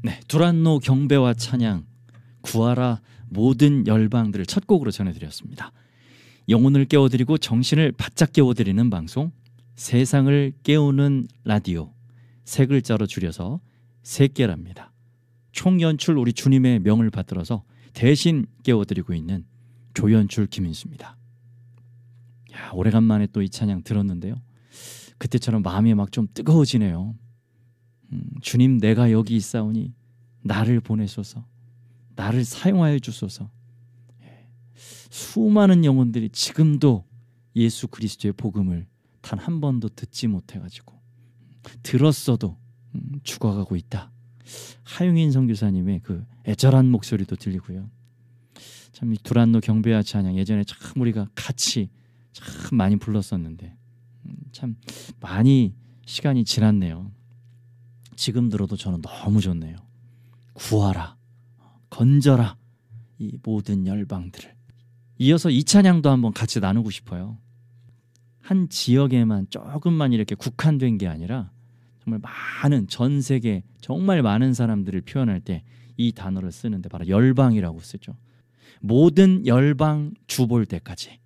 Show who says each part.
Speaker 1: 네, 두란노 경배와 찬양, 구하라 모든 열방들을 첫 곡으로 전해드렸습니다. 영혼을 깨워드리고 정신을 바짝 깨워드리는 방송, 세상을 깨우는 라디오, 세 글자로 줄여서 세깨랍니다. 총연출 우리 주님의 명을 받들어서 대신 깨워드리고 있는 조연출 김인수입니다. 야, 오래간만에 또 이 찬양 들었는데요, 그때처럼 마음이 막 좀 뜨거워지네요. 주님, 내가 여기 있사오니 나를 보내소서, 나를 사용하여 주소서. 수많은 영혼들이 지금도 예수 그리스도의 복음을 단 한 번도 듣지 못해가지고 들었어도 죽어가고 있다. 하용인 선교사님의 그 애절한 목소리도 들리고요. 참 이 두란노 경배와 찬양, 예전에 참 우리가 같이 참 많이 불렀었는데 참 많이 시간이 지났네요. 지금 들어도 저는 너무 좋네요. 구하라, 건져라 이 모든 열방들을. 이어서 이 찬양도 한번 같이 나누고 싶어요. 한 지역에만 조금만 이렇게 국한된 게 아니라 정말 많은, 전 세계 정말 많은 사람들을 표현할 때 이 단어를 쓰는데 바로 열방이라고 쓰죠. 모든 열방 주볼 때까지.